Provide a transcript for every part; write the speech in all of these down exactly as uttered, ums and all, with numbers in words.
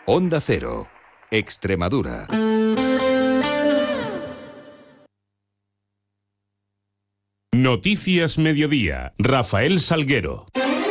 Onda Cero, Extremadura. Noticias Mediodía, Rafael Salguero.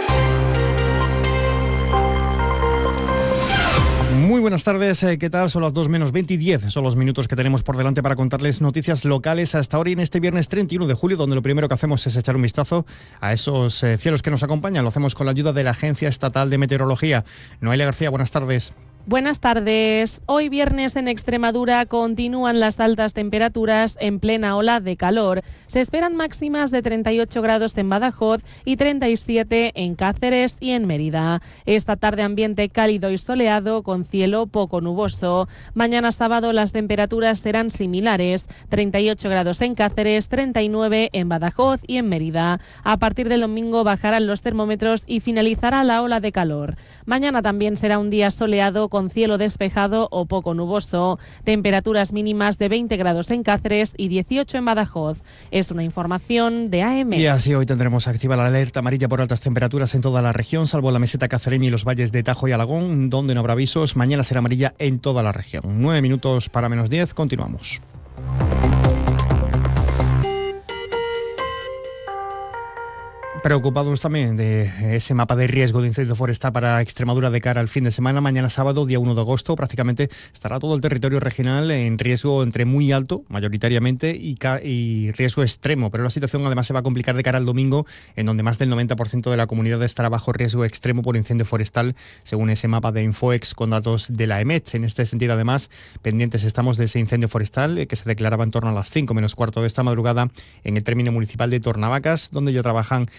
Muy buenas tardes, ¿qué tal? Son las dos menos veinte y diez, son los minutos que tenemos por delante para contarles noticias locales hasta ahora y en este viernes treinta y uno de julio, donde lo primero que hacemos es echar un vistazo a esos eh, cielos que nos acompañan. Lo hacemos con la ayuda de la Agencia Estatal de Meteorología. Noelia García, buenas tardes. Buenas tardes. Hoy viernes en Extremadura continúan las altas temperaturas en plena ola de calor. Se esperan máximas de treinta y ocho grados en Badajoz y treinta y siete en Cáceres y en Mérida. Esta tarde ambiente cálido y soleado con cielo poco nuboso. Mañana sábado las temperaturas serán similares, treinta y ocho grados en Cáceres, treinta y nueve en Badajoz y en Mérida. A partir del domingo bajarán los termómetros y finalizará la ola de calor. Mañana también será un día soleado con cielo despejado o poco nuboso. Temperaturas mínimas de veinte grados en Cáceres y dieciocho en Badajoz. Es una información de A M. Y así hoy tendremos activa la alerta amarilla por altas temperaturas en toda la región, salvo la meseta cacereña y los valles de Tajo y Alagón, donde no habrá avisos. Mañana será amarilla en toda la región. Nueve minutos para menos diez, continuamos. Preocupados también de ese mapa de riesgo de incendio forestal para Extremadura de cara al fin de semana. Mañana sábado, día uno de agosto, prácticamente estará todo el territorio regional en riesgo entre muy alto, mayoritariamente, y, ca- y riesgo extremo. Pero la situación además se va a complicar de cara al domingo, en donde más del noventa por ciento de la comunidad estará bajo riesgo extremo por incendio forestal, según ese mapa de Infoex con datos de la EMET. En este sentido, además, pendientes estamos de ese incendio forestal eh, que se declaraba en torno a las cinco menos cuarto de esta madrugada en el término municipal de Tornavacas, donde ya trabajan